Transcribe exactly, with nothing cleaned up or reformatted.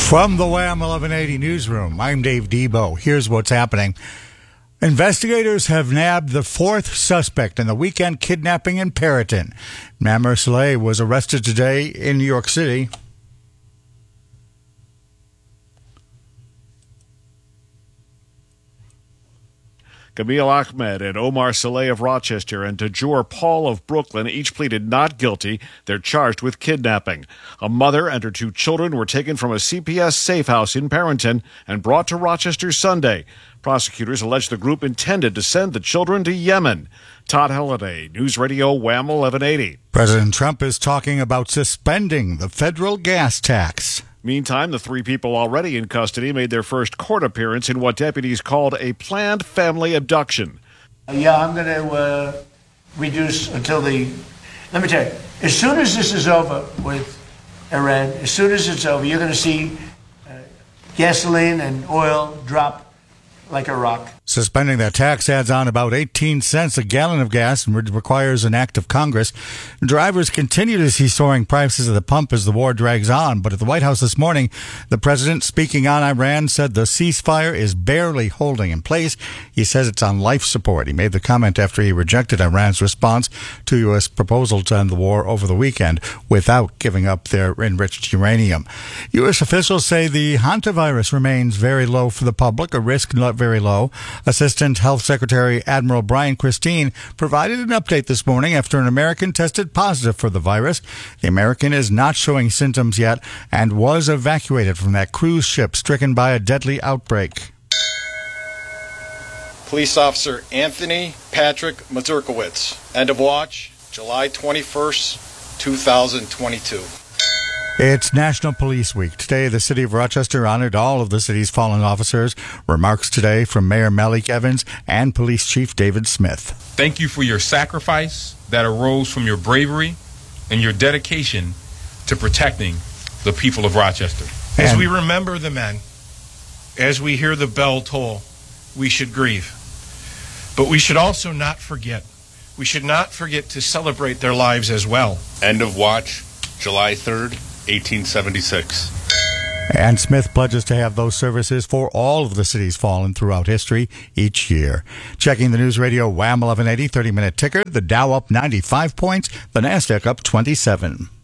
From the Wham eleven eighty newsroom, I'm Dave Debo. Here's what's happening. Investigators have nabbed the fourth suspect in the weekend kidnapping in Perryton. Mamer Saleh was arrested today in New York City. Camille Ahmed and Omar Saleh of Rochester and Tajur Paul of Brooklyn each pleaded not guilty. They're charged with kidnapping. A mother and her two children were taken from a C P S safe house in Perryton and brought to Rochester Sunday. Prosecutors allege the group intended to send the children to Yemen. Todd Halliday, News Radio Wham eleven eighty. President Trump is talking about suspending the federal gas tax. Meantime, the three people already in custody made their first court appearance in what deputies called a planned family abduction. Yeah, I'm going to uh, reduce until the... Let me tell you, as soon as this is over with Iran, as soon as it's over, you're going to see uh, gasoline and oil drop like a rock. Suspending that tax adds on about eighteen cents a gallon of gas and requires an act of Congress. Drivers continue to see soaring prices at the pump as the war drags on. But at the White House this morning, the president, speaking on Iran, said the ceasefire is barely holding in place. He says it's on life support. He made the comment after he rejected Iran's response to U S proposal to end the war over the weekend without giving up their enriched uranium. U S officials say the hantavirus remains very low for the public, a risk not very low. Assistant Health Secretary Admiral Brian Christine provided an update this morning after an American tested positive for the virus. The American is not showing symptoms yet and was evacuated from that cruise ship stricken by a deadly outbreak. Police Officer Anthony Patrick Mazurkowitz. End of watch, July twenty-first, two thousand twenty-two. It's National Police Week. Today, the city of Rochester honored all of the city's fallen officers. Remarks today from Mayor Malik Evans and Police Chief David Smith. Thank you for your sacrifice that arose from your bravery and your dedication to protecting the people of Rochester. As we remember the men, as we hear the bell toll, we should grieve. But we should also not forget. We should not forget to celebrate their lives as well. End of watch, July third, eighteen seventy-six. And Smith pledges to have those services for all of the cities fallen throughout history each year. Checking the News Radio Wham eleven eighty thirty-minute ticker, the Dow up ninety-five points, the NASDAQ up twenty-seven.